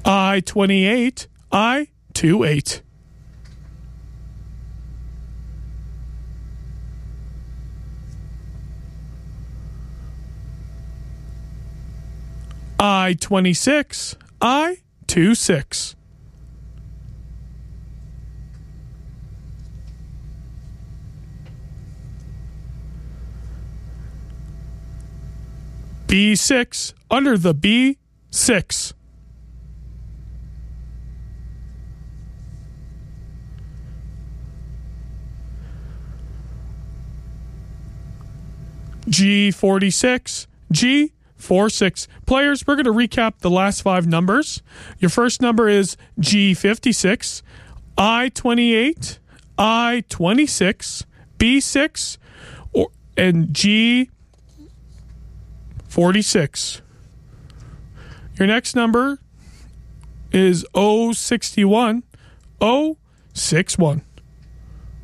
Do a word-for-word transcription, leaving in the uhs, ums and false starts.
I twenty-eight, I twenty-eight. I twenty-six, I twenty-six. B six, under the B six. G forty-six, G forty-six. Players, we're going to recap the last five numbers. Your first number is G fifty-six, I twenty-eight, I twenty-six, B six, or, and G forty-six. Your next number is O sixty-one, O sixty-one.